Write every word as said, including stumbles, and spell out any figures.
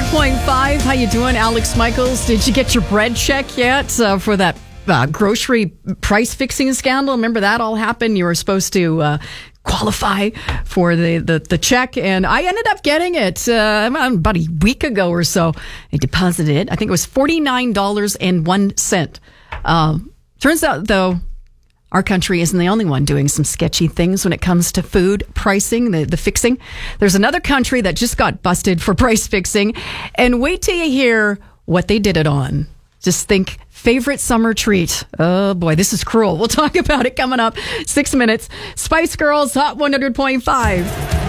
point five. How you doing, Alex Michaels? Did you get your bread check yet uh, for that uh, grocery price fixing scandal? Remember that all happened? You were supposed to uh, qualify for the, the, the check, and I ended up getting it uh, about a week ago or so. I deposited it. I think it was forty-nine dollars and one cent. Uh, turns out, though, our country isn't the only one doing some sketchy things when it comes to food pricing, the, the fixing. There's another country that just got busted for price fixing. And wait till you hear what they did it on. Just think, favorite summer treat. Oh boy, this is cruel. We'll talk about it coming up. Six minutes. Spice Girls, Hot one hundred point five.